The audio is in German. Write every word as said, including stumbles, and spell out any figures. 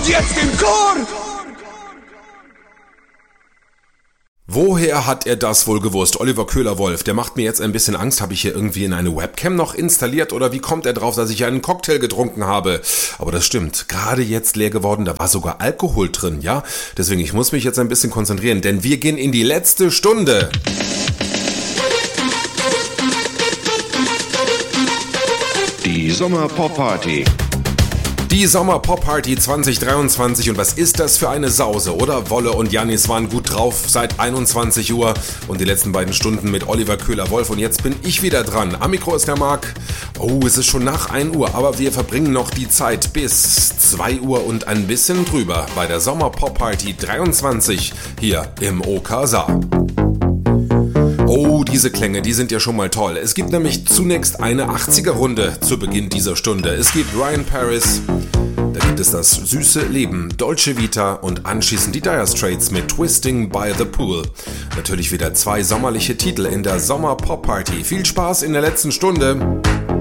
Und jetzt im Chor! Woher hat er das wohl gewusst? Oliver Köhler-Wolf, der macht mir jetzt ein bisschen Angst. Habe ich hier irgendwie in eine Webcam noch installiert oder wie kommt er drauf, dass ich einen Cocktail getrunken habe? Aber das stimmt, gerade jetzt leer geworden, da war sogar Alkohol drin, ja? Deswegen, ich muss mich jetzt ein bisschen konzentrieren, denn wir gehen in die letzte Stunde. Die Sommer-Pop-Party. Die Sommer-Pop-Party zwanzig dreiundzwanzig und was ist das für eine Sause, oder? Wolle und Jannis waren gut drauf seit einundzwanzig Uhr und die letzten beiden Stunden mit Oliver Köhler-Wolf und jetzt bin ich wieder dran. Am Mikro ist der Marc. Oh, es ist schon nach ein Uhr, aber wir verbringen noch die Zeit bis zwei Uhr und ein bisschen drüber bei der Sommer-Pop-Party dreiundzwanzig hier im O K Saar. Oh, diese Klänge, die sind ja schon mal toll. Es gibt nämlich zunächst eine achtziger-Runde zu Beginn dieser Stunde. Es gibt Ryan Paris, da gibt es das süße Leben, Dolce Vita und anschließend die Dire Straits mit Twisting by the Pool. Natürlich wieder zwei sommerliche Titel in der Sommer-Pop-Party. Viel Spaß in der letzten Stunde.